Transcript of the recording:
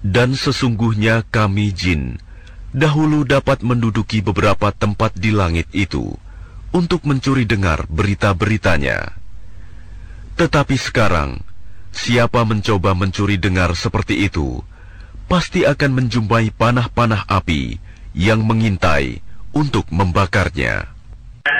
Dan sesungguhnya kami jin dahulu dapat menduduki beberapa tempat di langit itu untuk mencuri dengar berita-beritanya. Tetapi sekarang, siapa mencoba mencuri dengar seperti itu, pasti akan menjumpai panah-panah api yang mengintai untuk membakarnya.